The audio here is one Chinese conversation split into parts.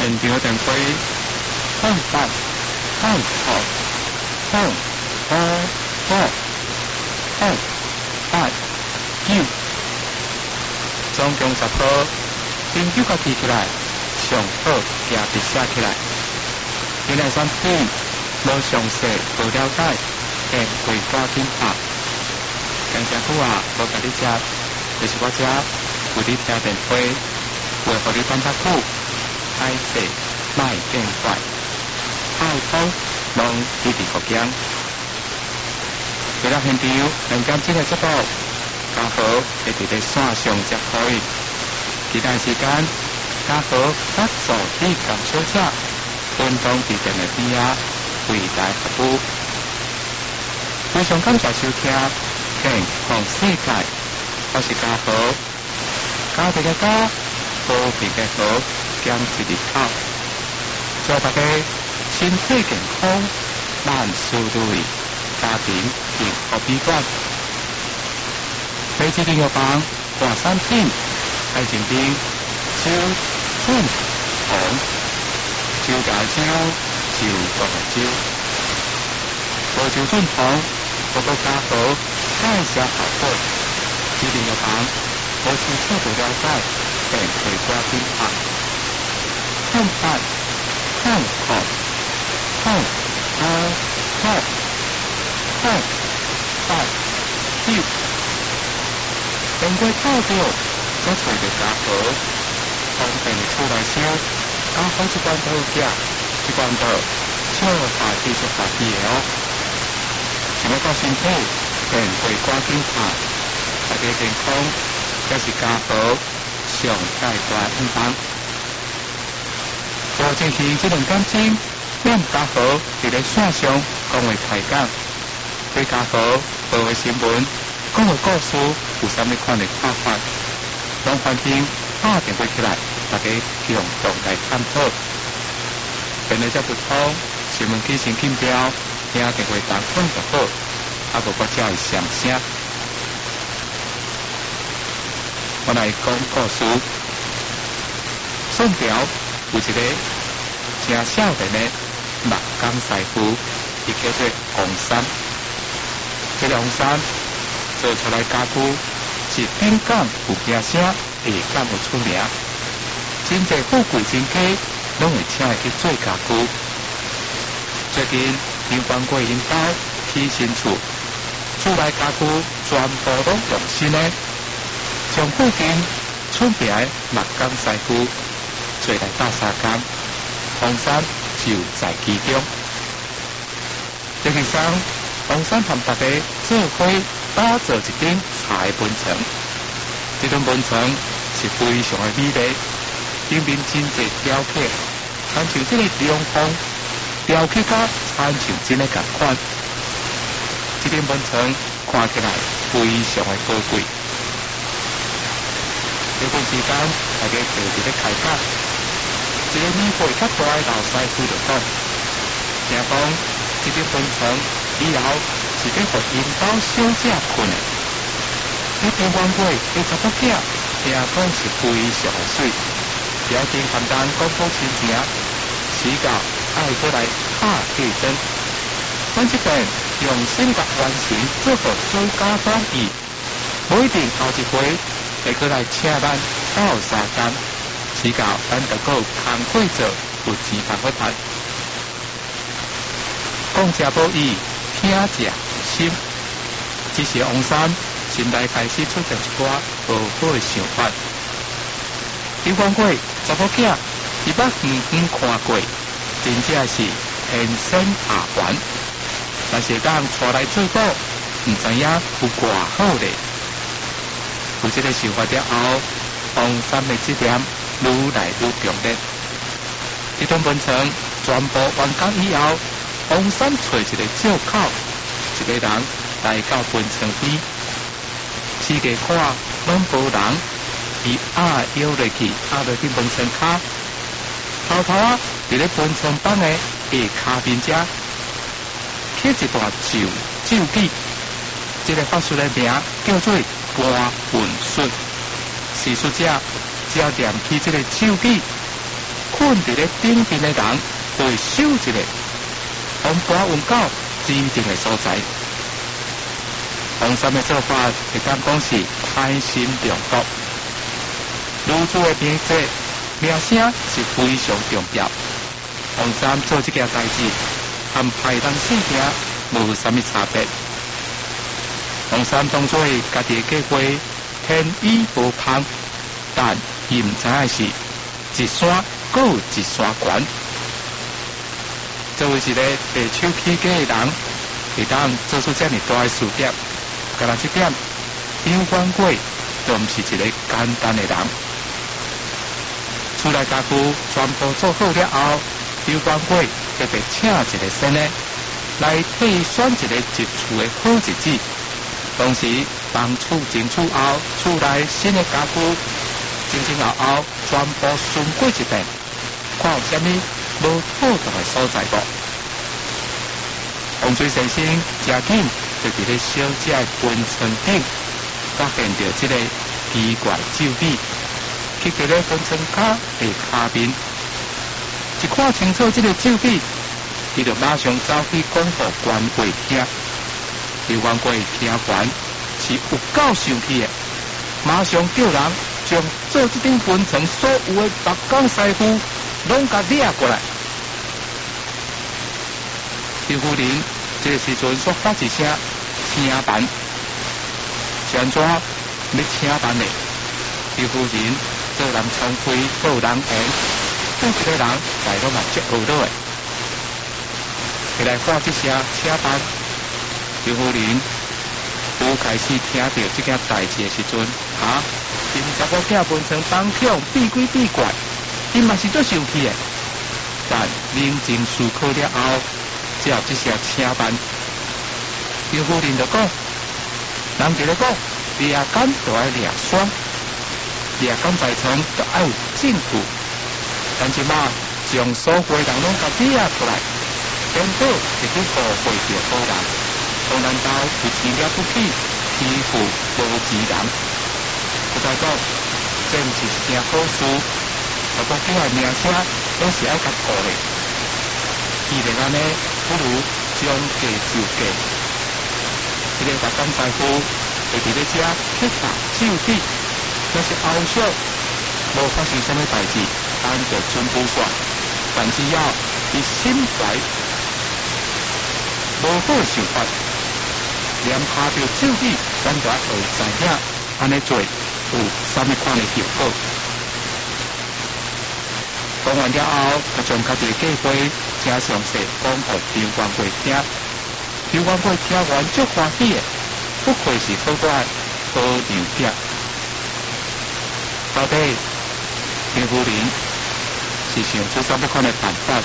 现场灯火放大放好放好放放8 9总共10号，研究家记起来，上好也笔写起来。原来产品无详细无了解，便会挂紧拍。感谢久啊，无甲你食，就是我遮为你听电话，为互你等较久，爱势莫变坏，爱好拢一直福强。为了现场能减这个节目，家豪会伫咧线上接可以。其他时间，家豪甲助理感小姐运动伫电的边仔为大家服务。非常感谢收听健康世界，我是家豪，家庭的家，和平的和，兼一日口。祝大家身体健康，万事如意，家庭幸福美满。每次订药房换产品，爱情兵酒准红，酒大酒，酒大酒，无酒准红，不过家好，太下好货。指定药房，无清楚不了解，便会挂电话。看法，看好，看9经过透着，才找到家豪，方便出来烧。家豪一罐都有价，一罐都少下地就下地的哦。想要到身体，便会赶紧拍，大家健康，这是家豪上大大恩帮。做进行这2点钟，让家豪伫咧线上讲话开讲，对家豪报的新闻。讲个故事有啥物款的看法？拢欢迎打电话起来，大家共同来探讨。便利则不通，新闻起先紧标，听电话打通就好，无我才会上声。我来讲故事。宋朝有一个真少年的木工师傅，伊叫做王三。这个王三做出来家具，是顶讲有名声，下讲有出名。真侪富贵人家拢会请伊去做家具。最近刘光贵因家起新厝，厝内家具全部拢用新的，从附近出名的木工师傅做来打3工，王三就在其中。这个上，王三和大家做伙打造一顶茶的文床，这种文床是非常的美丽，顶面真侪雕刻，亲像这个龙凤雕刻甲亲像真的同款。这顶文床看起来非常的高贵。这段时间大家就伫咧开讲，一个年岁较大的老师傅就讲，听讲这顶文床以后是要互因兜小姐困的。迄边晚会迄查某囝，听讲是非常的水，要紧简单讲好亲情，时到爱过来拍计针。咱这边用心甲完成做好最佳翻译，不一定后一回会过来请咱斗3工，时到咱就够工会做，有钱通好赚。讲者无易，听者心。只是王三现在开始出现一寡无好的想法。刘光贵查某囝，伊捌远远看过，真正是天生下凡。但是当带来做保，唔知影有偌好咧。有这个想法了后，王三的质量愈来愈强烈。这种文床全部完工以后，王三找一个借口，一个人来到文床边，四个看拢无人，伊摇落去，落去文床骹，偷偷伫咧文床板的下骹边遮，刻一段咒语。这个法术的名叫做搬运术。施术者只要念起这个咒语， 困伫咧顶边的人，会守一个红花运到指定的所在。黄三的做法，会当讲是开心中毒。女主的名字名声是非常重要。黄三做这件代志，和派人死行无啥物差别。黄三当作家己的计划天衣无缝，但伊唔知影是一山搁有一山悬。作为一个白手起家的人，会当做出这样大的事业，干那这点，刘关贵都唔是一个简单的人。厝内家具全部做好了后，刘关贵特别请一个先生来替伊选一个入厝的好日子。同时，帮厝进厝后，厝内新的家具前后全部巡过一遍，看有啥物无妥当的所在无。洪水先生真紧就伫咧小姐的坟床顶发现到这个奇怪咒语，刻伫咧坟床骹的下面。一看清楚这个咒语，伊就马上走去讲给关贵听。刘关贵听完是有够生气的，马上叫人将做这顶坟床所有的白钢师傅拢甲掠过来。刘夫人这个时阵所发一声请板，是安怎要请板的？刘夫人做人聪慧，做人言，每一个人来拢嘛接学到的。起来发这声请板。刘夫人刚开始听到这件代志的时阵，今仔我囝坟床当向避鬼避怪，伊嘛是足生气的。但冷静思考了后，只有这声请板。刘夫人就讲，人就咧讲，掠奸就爱掠双，掠奸在床就爱有证据。但即马将所有人拢甲掠出来，结果会去误会着好人。当难道有钱了不起，欺负无钱人？我再讲，这毋是一件好事。我国囝的名声都是爱甲顾的。既然安尼，不如将计就计。这个白干财富会伫咧遮刻下咒语，若是后续无发生什么代志，咱就全部算。但只要伊心怀无好想法。连下着咒语，咱就要会知影，安尼做有啥物款的效果。讲完了后，他将家己的计划正详细讲给刘关贵听。刘关贵听完足欢喜的，不愧是好乖好娘囝。到底刘夫人是想出啥物款的办法？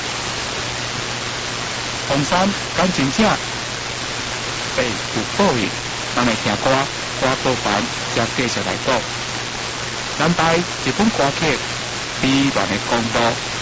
洪山敢真正被有报应，咱来听歌，歌播完才继续来讲。咱台日本歌曲悲恋的公路。